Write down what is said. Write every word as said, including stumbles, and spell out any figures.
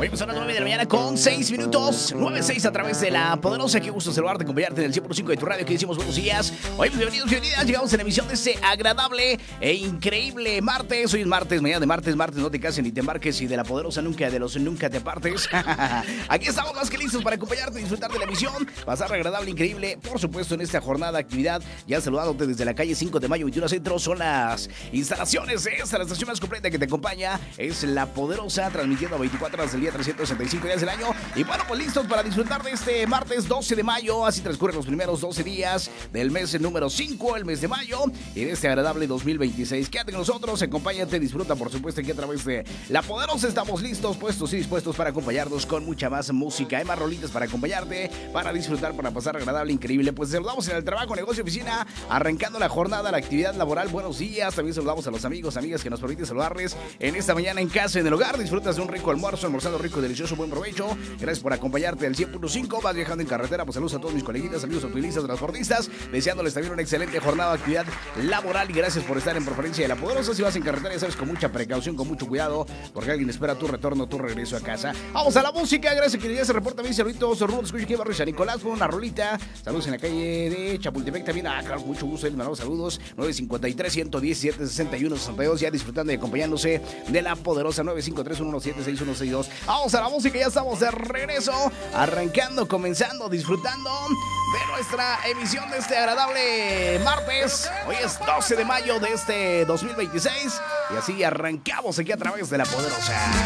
Hoy son las nueve de la mañana con seis minutos. nueve seis a través de la poderosa. Qué gusto saludarte, acompañarte en el cien punto cinco de tu radio. Que decimos buenos días. Hoy, pues, bienvenidos, bienvenidas. Llegamos en la emisión de este agradable e increíble martes. Hoy es martes, mañana de martes, martes. No te cases ni te embarques. Y de la poderosa nunca, de los nunca te apartes. Aquí estamos más que listos para acompañarte y disfrutar de la emisión. Pasar agradable, increíble. Por supuesto, en esta jornada de actividad. Ya saludándote desde la calle cinco de mayo, veintiuno Centro. Son las instalaciones de esta, la estación más completa que te acompaña. Es la poderosa, transmitiendo veinticuatro horas del día, trescientos sesenta y cinco días del año. Y bueno, pues listos para disfrutar de este martes doce de mayo. Así transcurren los primeros doce días del mes número cinco, el mes de mayo, y de este agradable dos mil veintiséis. Quédate con nosotros, acompáñate, disfruta, por supuesto, que a través de la poderosa estamos listos, puestos y dispuestos para acompañarnos con mucha más música. Hay más rolitas para acompañarte, para disfrutar, para pasar agradable, increíble. Pues saludamos en el trabajo, negocio, oficina, arrancando la jornada, la actividad laboral. Buenos días. También saludamos a los amigos, amigas que nos permiten saludarles en esta mañana en casa, en el hogar. Disfrutas de un rico almuerzo, almorzando rico, delicioso, buen provecho. Gracias por acompañarte al cien punto cinco. Vas viajando en carretera, pues saludos a todos mis coleguitas, amigos automovilistas, transportistas, deseándoles también una excelente jornada de actividad laboral. Y gracias por estar en preferencia de la poderosa. Si vas en carretera, ya sabes, con mucha precaución, con mucho cuidado, porque alguien espera tu retorno, tu regreso a casa. Vamos a la música. Gracias, que ya se reporta bien, saluditos. Saludos, escucha aquí Barrio San Nicolás con una rolita. Saludos en la calle de Chapultepec también. Ah, claro, mucho gusto. Le mandamos saludos. nueve cinco tres, ciento diecisiete, sesenta y uno, sesenta y dos. Ya disfrutando y acompañándose de la poderosa nueve cinco tres, uno uno siete, seis uno seis dos. Vamos a la música. Ya estamos de regreso. Arrancando, comenzando, disfrutando de nuestra emisión de este agradable martes. Hoy es doce de mayo de este dos mil veintiséis. Y así arrancamos aquí a través de la poderosa.